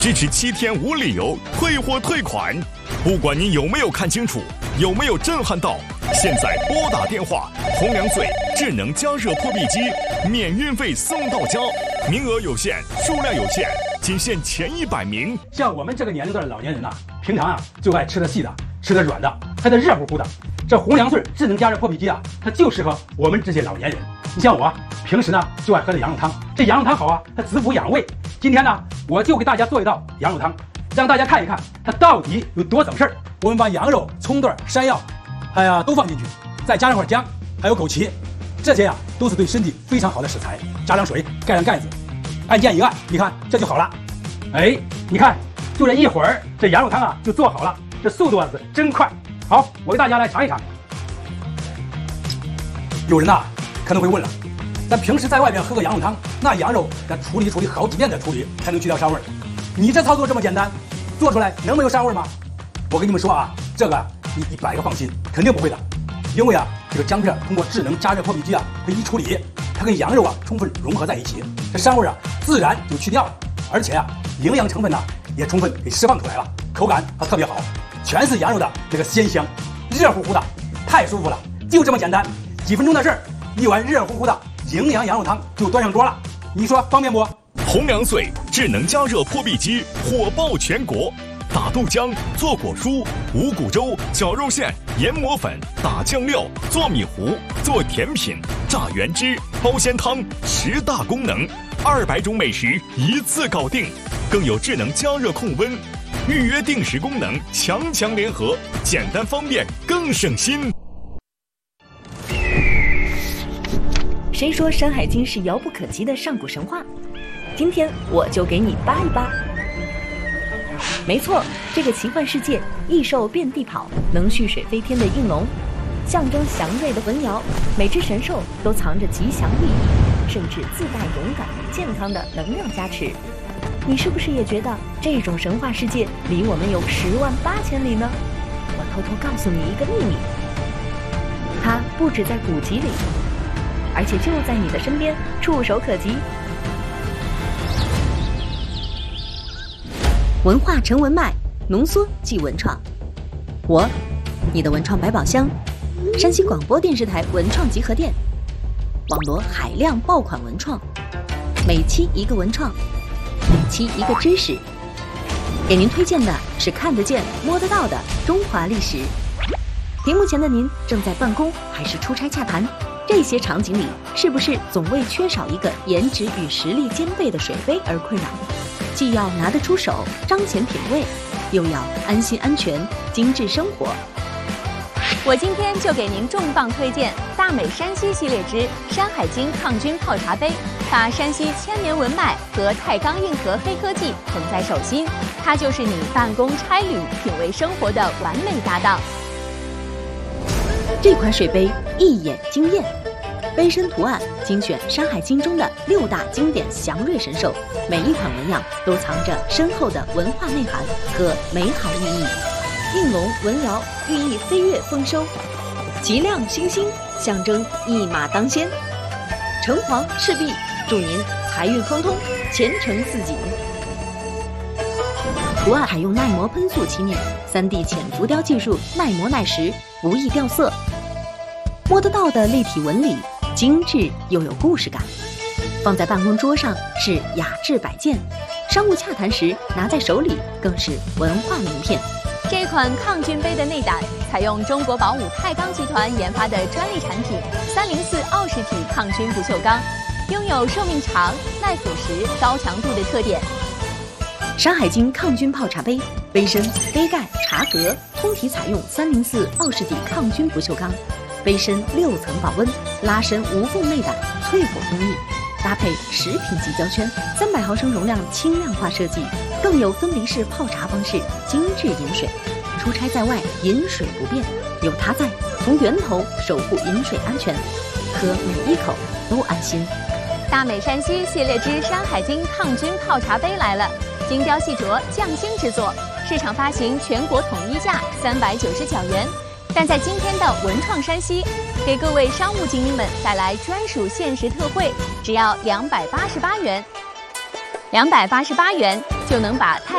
支持7天无理由退货退款。不管您有没有看清楚，有没有震撼到，现在拨打电话，红粮水智能加热破壁机，免运费送到家，名额有限，数量有限，仅限前100名。 像我们这个年龄段的老年人呐，平常就爱吃的细的，吃的软的，还得热乎乎的。这红粮穗智能加热破壁机它就适合我们这些老年人。你像我平时就爱喝的羊肉汤，这羊肉汤好它滋补养胃。今天我就给大家做一道羊肉汤，让大家看一看它到底有多省事儿。我们把羊肉、葱段、山药，都放进去，再加上块姜，还有枸杞，这些都是对身体非常好的食材。加上水，盖上盖子，按键一按，你看这就好了。你看，就这一会儿，这羊肉汤就做好了，这速度是真快。好，我给大家来尝一尝。有人可能会问了，咱平时在外边喝个羊肉汤，那羊肉得处理好几遍的处理才能去掉膻味儿。你这操作这么简单，做出来能没有膻味吗？我跟你们说这个你100个放心，肯定不会的。因为这个姜片通过智能加热破壁机它一处理，它跟羊肉充分融合在一起，这膻味自然就去掉了，而且营养成分也充分给释放出来了，口感还特别好，全是羊肉的这个鲜香，热乎乎的，太舒服了。就这么简单，几分钟的事儿，一碗热乎乎的营养羊肉汤就端上桌了，你说方便不？ 红粮穗智能加热破壁机火爆全国，打豆浆、做果蔬、五谷粥、绞肉馅、研磨粉、打酱料、做米糊、做甜品、榨原汁、包鲜汤，10大功能，200种美食一次搞定，更有智能加热控温、预约定时功能，强联合，简单方便更省心。 谁说《山海经》是遥不可及的上古神话？今天我就给你扒一扒。没错，这个奇幻世界，异兽遍地跑，能蓄水飞天的应龙，象征祥瑞的文爻，每只神兽都藏着吉祥寓意，甚至自带勇敢健康的能量加持。你是不是也觉得这种神话世界离我们有108000里呢？我偷偷告诉你一个秘密，它不止在古籍里，而且就在你的身边，触手可及。文化成文脉，浓缩即文创。我，你的文创百宝箱，山西广播电视台文创集合店，网罗海量爆款文创，每期一个文创，每期一个知识。给您推荐的是看得见、摸得到的中华历史。屏幕前的您正在办公还是出差洽谈？这些场景里，是不是总为缺少一个颜值与实力兼备的水杯而困扰？既要拿得出手，彰显品味，又要安心安全，精致生活。 我今天就给您重磅推荐大美山西系列之山海经抗菌泡茶杯，把山西千年文脉和太钢硬核黑科技捧在手心，它就是你办公差旅、品味生活的完美搭档。 这款水杯一眼惊艳，杯身图案精选《山海经》中的6大经典祥瑞神兽，每一款纹样都藏着深厚的文化内涵和美好寓意。应龙文爻寓意飞跃丰收，吉亮星星象征一马当先，城隍赤壁祝您财运亨通，前程似锦。图案采用耐磨喷塑漆面，3D 浅浮雕技术，耐磨耐蚀，不易掉色。摸得到的立体纹理，精致又有故事感，放在办公桌上是雅致摆件，商务洽谈时拿在手里更是文化名片。 这款抗菌杯的内胆采用中国宝武太钢集团研发的专利产品304奥氏体抗菌不锈钢，拥有寿命长、耐腐蚀、高强度的特点。 山海经抗菌泡茶杯，杯身、杯盖、茶格通体采用304奥氏体抗菌不锈钢，杯身6层保温，拉伸无缝内胆，淬火工艺，搭配10品级胶圈，300毫升容量轻量化设计，更有分离式泡茶方式，精致饮水。出差在外，饮水不变，有它在，从源头守护饮水安全，喝每一口都安心。 大美山西系列之山海经抗菌泡茶杯来了，精雕细琢，匠心制作，市场发行全国统一价399元。但在今天的文创山西，给各位商务精英们带来专属限时特惠，只要288元，288元就能把